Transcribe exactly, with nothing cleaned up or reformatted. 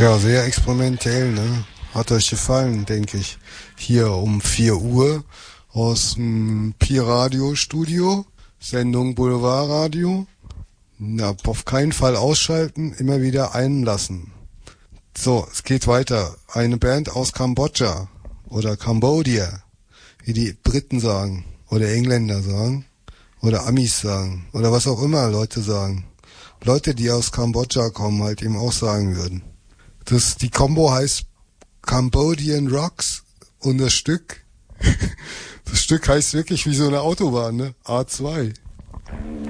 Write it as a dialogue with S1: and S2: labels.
S1: Tja, sehr experimentell, ne? Hat euch gefallen, denke ich. Hier um vier Uhr aus dem Pi-Radio-Studio, Sendung Boulevardradio. Na, auf keinen Fall ausschalten, immer wieder einlassen. So, es geht weiter. Eine Band aus Kambodscha oder Cambodia, wie die Briten sagen oder Engländer sagen oder Amis sagen oder was auch immer Leute sagen. Leute, die aus Kambodscha kommen, halt eben auch sagen würden. Das, die Combo heißt Cambodian Rocks und das Stück, das Stück heißt wirklich wie so eine Autobahn, ne? A zwei.